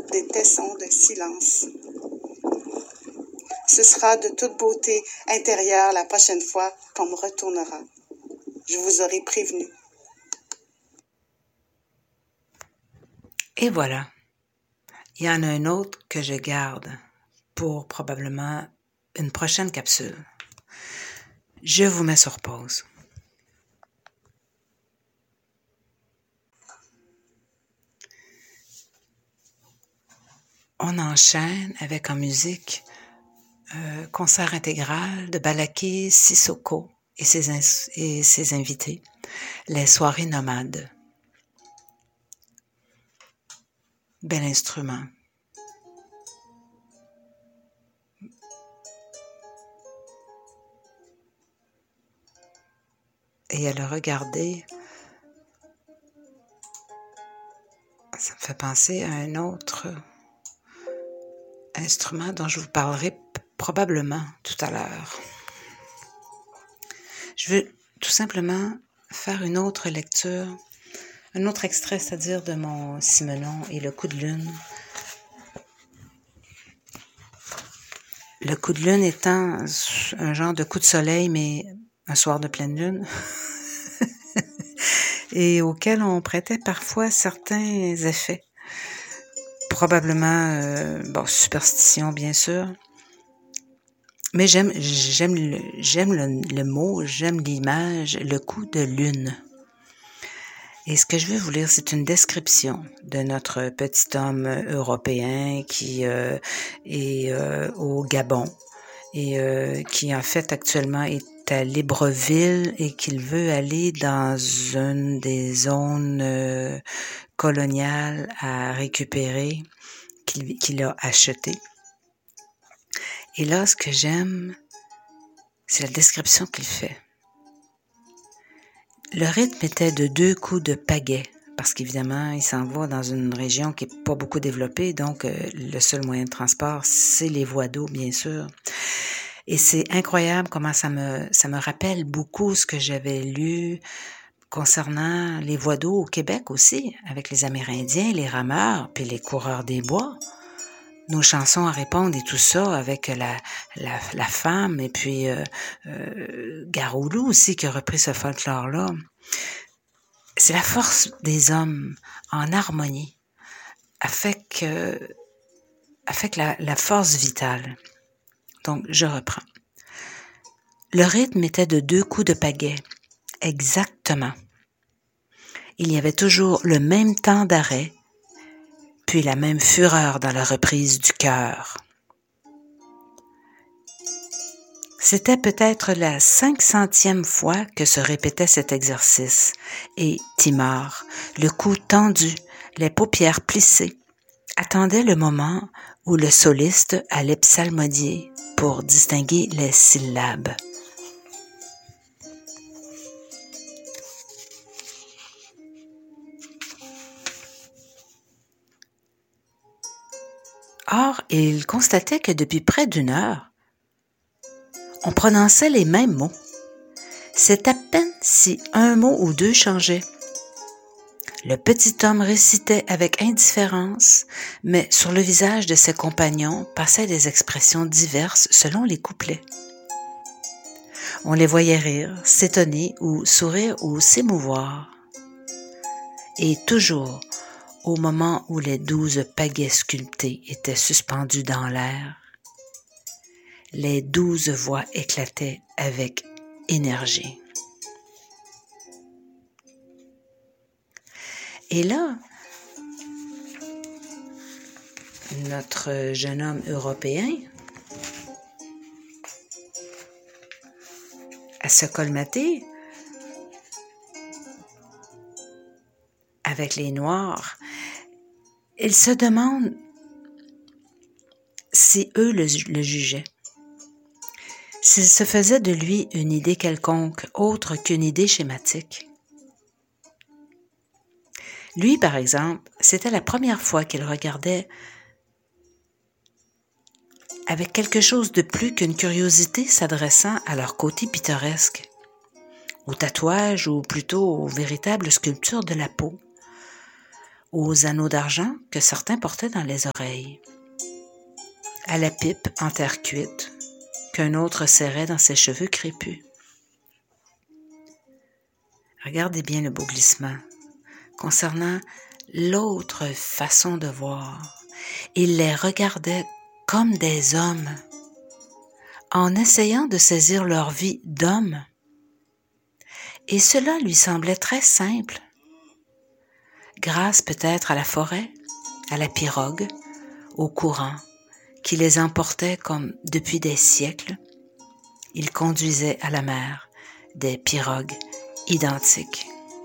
des tessons de silence. Ce sera de toute beauté intérieure la prochaine fois qu'on me retournera. Je vous aurai prévenu. Et voilà. Il y en a un autre que je garde pour probablement une prochaine capsule. Je vous mets sur pause. On enchaîne avec en musique concert intégral de Balaké Sissoko et ses invités, les soirées nomades. Bel instrument. Et à le regarder, ça me fait penser à un autre instrument dont je vous parlerai probablement tout à l'heure. Je veux tout simplement faire une autre lecture, un autre extrait, c'est-à-dire de mon Simenon et le coup de lune. Le coup de lune étant un genre de coup de soleil, mais un soir de pleine lune, et auquel on prêtait parfois certains effets. Probablement, superstition bien sûr, mais j'aime le mot, j'aime l'image, le coup de lune. Et ce que je vais vous lire, c'est une description de notre petit homme européen qui est au Gabon et qui en fait actuellement est à Libreville et qu'il veut aller dans une des zones coloniales à récupérer qu'il a achetées. Et là, ce que j'aime, c'est la description qu'il fait. Le rythme était de 2 coups de pagaie, parce qu'évidemment, il s'en va dans une région qui n'est pas beaucoup développée, donc le seul moyen de transport, c'est les voies d'eau, bien sûr. Et c'est incroyable comment ça me rappelle beaucoup ce que j'avais lu concernant les voies d'eau au Québec aussi, avec les Amérindiens, les rameurs, puis les coureurs des bois. Nos chansons à répondre et tout ça avec la femme et puis Garoulou aussi qui a repris ce folklore-là. C'est la force des hommes en harmonie avec la force vitale. Donc, je reprends. Le rythme était de 2 coups de pagaie. Exactement. Il y avait toujours le même temps d'arrêt, puis la même fureur dans la reprise du cœur. C'était peut-être la 500e fois que se répétait cet exercice, et Timard, le cou tendu, les paupières plissées, attendait le moment où le soliste allait psalmodier pour distinguer les syllabes. Or, il constatait que depuis près d'1 heure, on prononçait les mêmes mots. C'est à peine si un mot ou 2 changeait. Le petit homme récitait avec indifférence, mais sur le visage de ses compagnons passaient des expressions diverses selon les couplets. On les voyait rire, s'étonner ou sourire ou s'émouvoir. Et toujours, au moment où les 12 pagaies sculptées étaient suspendues dans l'air, les 12 voix éclataient avec énergie. Et là, notre jeune homme européen, à se colmater avec les Noirs, il se demande si eux le jugeaient. S'il se faisait de lui une idée quelconque, autre qu'une idée schématique. Lui, par exemple, c'était la première fois qu'il regardait avec quelque chose de plus qu'une curiosité s'adressant à leur côté pittoresque, aux tatouages ou plutôt aux véritables sculptures de la peau, aux anneaux d'argent que certains portaient dans les oreilles, à la pipe en terre cuite qu'un autre serrait dans ses cheveux crépus. Regardez bien le beau glissement. Concernant l'autre façon de voir, il les regardait comme des hommes, en essayant de saisir leur vie d'hommes. Et cela lui semblait très simple, grâce peut-être à la forêt, à la pirogue, au courant qui les emportait comme depuis des siècles. Il conduisait à la mer des pirogues identiques.